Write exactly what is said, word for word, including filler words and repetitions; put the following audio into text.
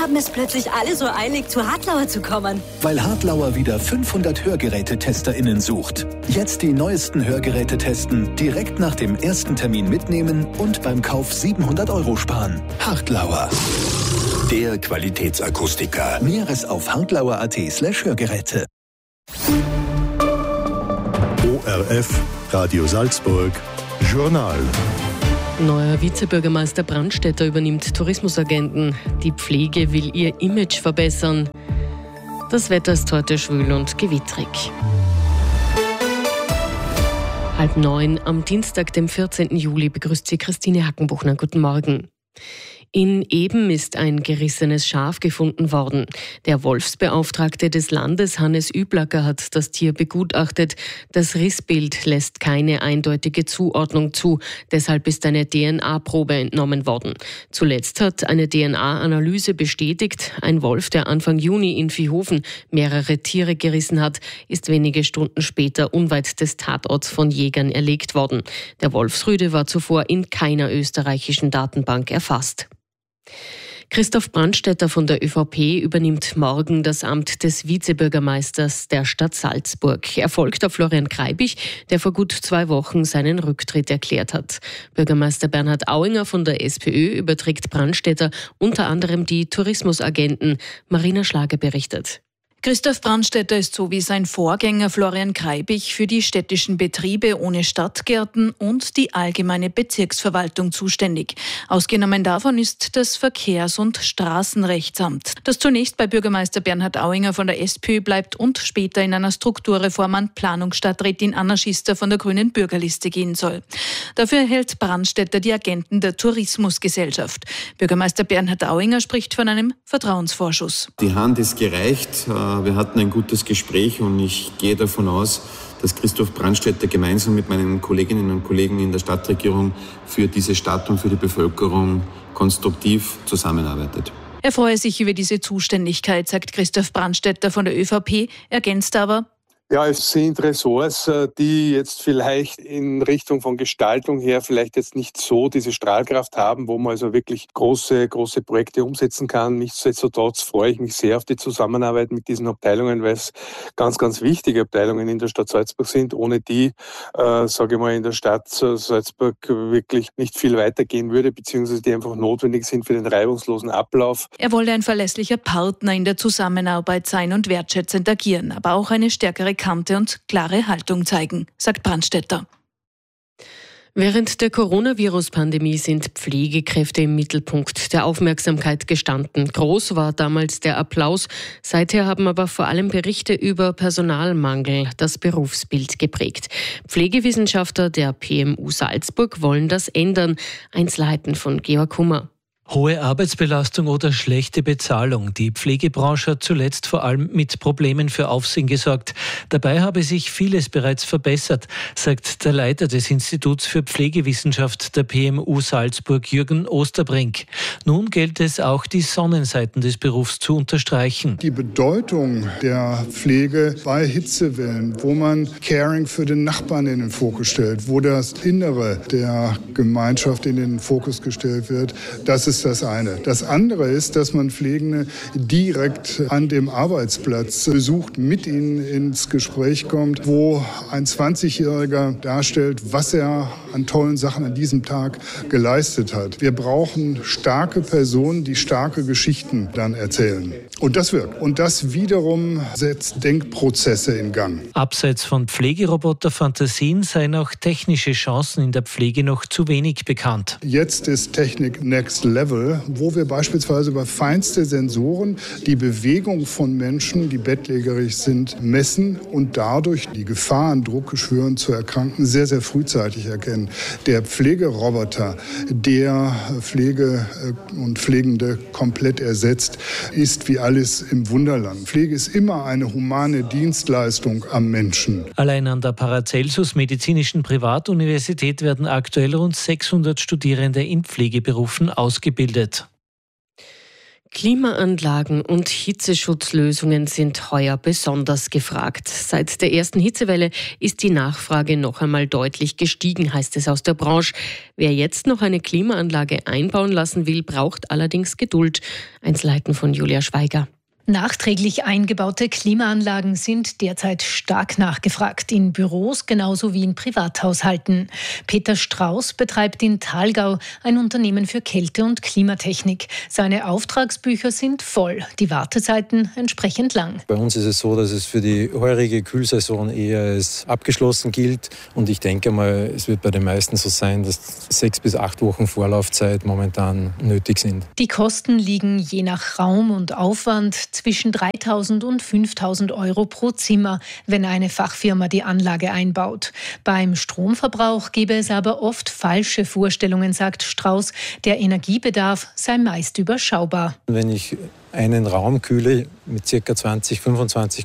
haben es plötzlich alle so eilig, zu Hartlauer zu kommen? Weil Hartlauer wieder fünfhundert Hörgerätetesterinnen sucht. Jetzt die neuesten Hörgeräte testen, direkt nach dem ersten Termin mitnehmen und beim Kauf siebenhundert Euro sparen. Hartlauer. Der Qualitätsakustiker. Näheres auf hartlauer.at slash Hörgeräte. O R F, Radio Salzburg, Journal. Neuer Vizebürgermeister Brandstätter übernimmt Tourismusagenten. Die Pflege will ihr Image verbessern. Das Wetter ist heute schwül und gewittrig. Halb neun am Dienstag, dem vierzehnten Juli, begrüßt Sie Christine Hackenbuchner. Guten Morgen. In Eben ist ein gerissenes Schaf gefunden worden. Der Wolfsbeauftragte des Landes, Hannes Üblacker, hat das Tier begutachtet. Das Rissbild lässt keine eindeutige Zuordnung zu. Deshalb ist eine D N A-Probe entnommen worden. Zuletzt hat eine D N A-Analyse bestätigt, ein Wolf, der Anfang Juni in Viehofen mehrere Tiere gerissen hat, ist wenige Stunden später unweit des Tatorts von Jägern erlegt worden. Der Wolfsrüde war zuvor in keiner österreichischen Datenbank erfasst. Christoph Brandstätter von der ÖVP übernimmt morgen das Amt des Vizebürgermeisters der Stadt Salzburg. Er folgt auf Florian Kreibich, der vor gut zwei Wochen seinen Rücktritt erklärt hat. Bürgermeister Bernhard Auinger von der SPÖ überträgt Brandstätter unter anderem die Tourismusagenten. Marina Schlager berichtet. Christoph Brandstätter ist so wie sein Vorgänger Florian Kreibich für die städtischen Betriebe ohne Stadtgärten und die allgemeine Bezirksverwaltung zuständig. Ausgenommen davon ist das Verkehrs- und Straßenrechtsamt, das zunächst bei Bürgermeister Bernhard Auinger von der SPÖ bleibt und später in einer Strukturreform an Planungsstadträtin Anna Schister von der Grünen Bürgerliste gehen soll. Dafür erhält Brandstätter die Agenten der Tourismusgesellschaft. Bürgermeister Bernhard Auinger spricht von einem Vertrauensvorschuss. Die Hand ist gereicht. Wir hatten ein gutes Gespräch und ich gehe davon aus, dass Christoph Brandstätter gemeinsam mit meinen Kolleginnen und Kollegen in der Stadtregierung für diese Stadt und für die Bevölkerung konstruktiv zusammenarbeitet. Er freue sich über diese Zuständigkeit, sagt Christoph Brandstätter von der ÖVP, ergänzt aber: Ja, es sind Ressorts, die jetzt vielleicht in Richtung von Gestaltung her vielleicht jetzt nicht so diese Strahlkraft haben, wo man also wirklich große, große Projekte umsetzen kann. Nichtsdestotrotz freue ich mich sehr auf die Zusammenarbeit mit diesen Abteilungen, weil es ganz, ganz wichtige Abteilungen in der Stadt Salzburg sind, ohne die, äh, sage ich mal, in der Stadt Salzburg wirklich nicht viel weitergehen würde, beziehungsweise die einfach notwendig sind für den reibungslosen Ablauf. Er wolle ein verlässlicher Partner in der Zusammenarbeit sein und wertschätzend agieren, aber auch eine stärkere Kante und klare Haltung zeigen, sagt Brandstätter. Während der Coronavirus-Pandemie sind Pflegekräfte im Mittelpunkt der Aufmerksamkeit gestanden. Groß war damals der Applaus. Seither haben aber vor allem Berichte über Personalmangel das Berufsbild geprägt. Pflegewissenschaftler der P M U Salzburg wollen das ändern. Einzelheiten von Georg Hummer. Hohe Arbeitsbelastung oder schlechte Bezahlung. Die Pflegebranche hat zuletzt vor allem mit Problemen für Aufsehen gesorgt. Dabei habe sich vieles bereits verbessert, sagt der Leiter des Instituts für Pflegewissenschaft der P M U Salzburg, Jürgen Osterbrink. Nun gilt es auch, die Sonnenseiten des Berufs zu unterstreichen. Die Bedeutung der Pflege bei Hitzewellen, wo man Caring für den Nachbarn in den Fokus stellt, wo das Innere der Gemeinschaft in den Fokus gestellt wird, das ist das eine. Das andere ist, dass man Pflegende direkt an dem Arbeitsplatz besucht, mit ihnen ins Gespräch kommt, wo ein zwanzigjähriger darstellt, was er an tollen Sachen an diesem Tag geleistet hat. Wir brauchen starke Personen, die starke Geschichten dann erzählen. Und das wirkt. Und das wiederum setzt Denkprozesse in Gang. Abseits von Pflegeroboter-Fantasien seien auch technische Chancen in der Pflege noch zu wenig bekannt. Jetzt ist Technik Next Level, wo wir beispielsweise über feinste Sensoren die Bewegung von Menschen, die bettlägerig sind, messen und dadurch die Gefahr an Druckgeschwüren zu erkranken sehr, sehr frühzeitig erkennen. Der Pflegeroboter, der Pflege und Pflegende komplett ersetzt, ist wie alles im Wunderland. Pflege ist immer eine humane Dienstleistung am Menschen. Allein an der Paracelsus Medizinischen Privatuniversität werden aktuell rund sechshundert Studierende in Pflegeberufen ausgebildet. Klimaanlagen und Hitzeschutzlösungen sind heuer besonders gefragt. Seit der ersten Hitzewelle ist die Nachfrage noch einmal deutlich gestiegen, heißt es aus der Branche. Wer jetzt noch eine Klimaanlage einbauen lassen will, braucht allerdings Geduld. Einzelheiten von Julia Schweiger. Nachträglich eingebaute Klimaanlagen sind derzeit stark nachgefragt, in Büros genauso wie in Privathaushalten. Peter Strauß betreibt in Thalgau ein Unternehmen für Kälte- und Klimatechnik. Seine Auftragsbücher sind voll, die Wartezeiten entsprechend lang. Bei uns ist es so, dass es für die heurige Kühlsaison eher als abgeschlossen gilt. Und ich denke mal, es wird bei den meisten so sein, dass sechs bis acht Wochen Vorlaufzeit momentan nötig sind. Die Kosten liegen je nach Raum und Aufwand zwischen dreitausend und fünftausend Euro pro Zimmer, wenn eine Fachfirma die Anlage einbaut. Beim Stromverbrauch gebe es aber oft falsche Vorstellungen, sagt Strauß. Der Energiebedarf sei meist überschaubar. Wenn ich einen Raum kühle mit ca. zwanzig, fünfundzwanzig